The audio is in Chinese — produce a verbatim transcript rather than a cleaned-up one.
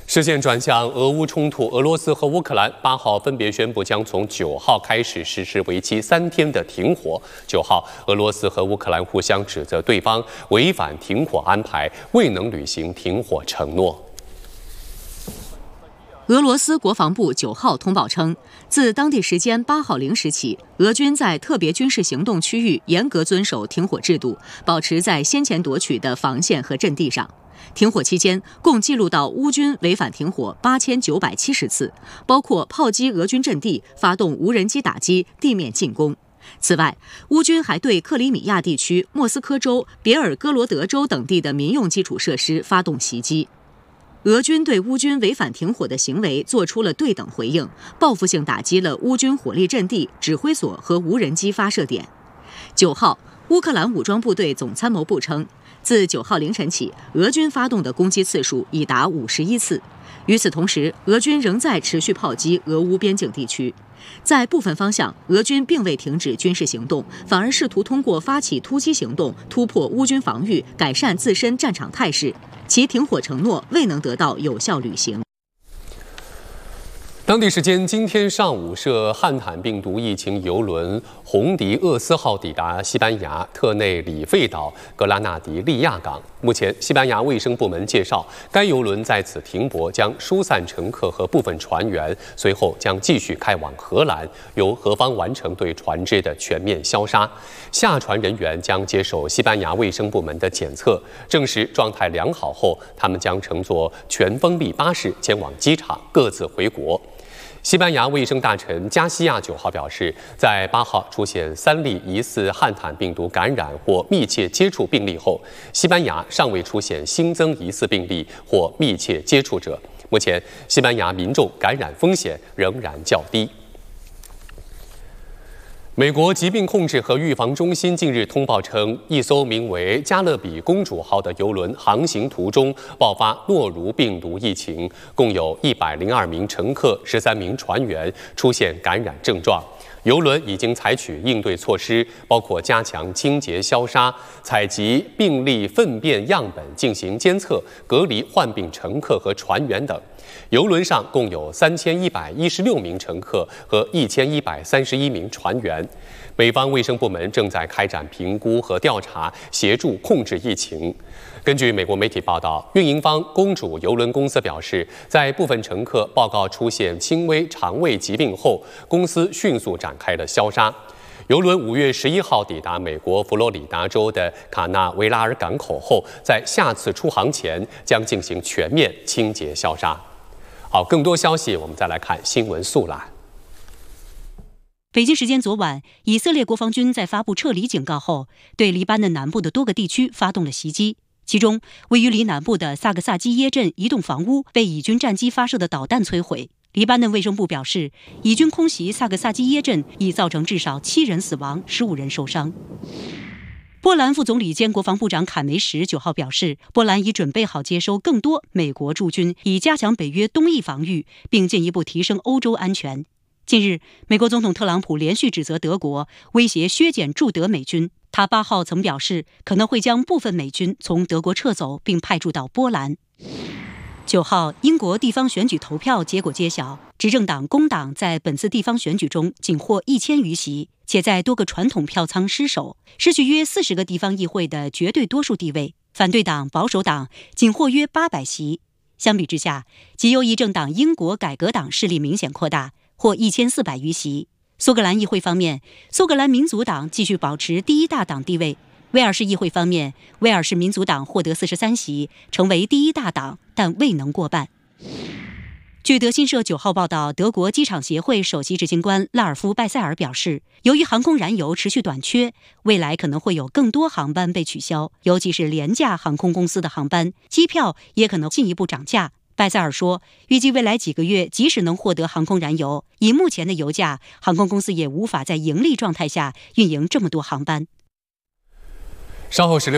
视线转向俄乌冲突，俄罗斯和乌克兰八号分别宣布将从九号开始实施为期三天的停火。九号，俄罗斯和乌克兰互相指责对方违反停火安排，未能履行停火承诺。 俄罗斯国防部九号通报称，自当地时间八号零时起，俄军在特别军事行动区域严格遵守停火制度，保持在先前夺取的防线和阵地上。停火期间，共记录到乌军违反停火八千九百七十次，包括炮击俄军阵地、发动无人机打击、地面进攻。此外，乌军还对克里米亚地区、莫斯科州、别尔哥罗德州等地的民用基础设施发动袭击。俄军对乌军违反停火的行为做出了对等回应，报复性打击了乌军火力阵地、指挥所和无人机发射点。九号，乌克兰武装部队总参谋部称，自九号凌晨起，俄军发动的攻击次数已达五十一次。与此同时，俄军仍在持续炮击俄乌边境地区。在部分方向，俄军并未停止军事行动，反而试图通过发起突击行动突破乌军防御，改善自身战场态势。其停火承诺未能得到有效履行。 当地时间今天上午，涉汉坦病毒疫情邮轮红迪厄斯号抵达西班牙特内里费岛格拉纳迪利亚港。目前，西班牙卫生部门介绍，该邮轮在此停泊，将疏散乘客和部分船员，随后将继续开往荷兰，由荷方完成对船只的全面消杀。下船人员将接受西班牙卫生部门的检测，证实状态良好后，他们将乘坐全封闭巴士前往机场，各自回国。西班牙卫生大臣加西亚九号表示，在八号出现三例疑似汉坦病毒感染或密切接触病例后，西班牙尚未出现新增疑似病例或密切接触者。目前，西班牙民众感染风险仍然较低。美国疾病控制和预防中心近日通报称，一艘名为加勒比公主号的邮轮航行途中爆发诺如病毒疫情，共有一百零二名乘客、十三名船员出现感染症状。邮轮已经采取应对措施，包括加强清洁消杀、采集病例粪便样本进行监测、隔离患病乘客和船员等。邮轮上共有三千一百一十六名乘客和一千一百三十一名船员。美方卫生部门正在开展评估和调查，协助控制疫情。根据美国媒体报道，运营方公主邮轮公司表示，在部分乘客报告出现轻微肠胃疾病后，公司迅速展开了消杀。邮轮五月十一号抵达美国佛罗里达州的卡纳维拉尔港口后，在下次出航前将进行全面清洁消杀。好，更多消息我们再来看新闻速览。 北京时间昨晚，以色列国防军在发布撤离警告后，对黎巴嫩南部的多个地区发动了袭击。其中，位于黎南部的萨克萨基耶镇一栋房屋被以军战机发射的导弹摧毁。黎巴嫩卫生部表示，以军空袭萨克萨基耶镇已造成至少七人死亡，十五人受伤。波兰副总理兼国防部长坎梅什九号表示，波兰已准备好接收更多美国驻军，以加强北约东翼防御，并进一步提升欧洲安全。近日，美国总统特朗普连续指责德国威胁削减驻德美军。他八号曾表示，可能会将部分美军从德国撤走，并派驻到波兰。九号，英国地方选举投票结果揭晓，执政党工党在本次地方选举中仅获一千余席，且在多个传统票仓失守，失去约四十个地方议会的绝对多数地位。反对党保守党仅获约八百席。相比之下，极右翼政党英国改革党势力明显扩大，获一千四百余席。苏格兰议会方面，苏格兰民族党继续保持第一大党地位。威尔士议会方面，威尔士民族党获得四十三席，成为第一大党，但未能过半。据德新社九号报道，德国机场协会首席执行官拉尔夫·拜塞尔表示，由于航空燃油持续短缺，未来可能会有更多航班被取消，尤其是廉价航空公司的航班，机票也可能进一步涨价。拜塞尔说，预计未来几个月，即使能获得航空燃油，以目前的油价，航空公司也无法在盈利状态下运营这么多航班。 稍后十六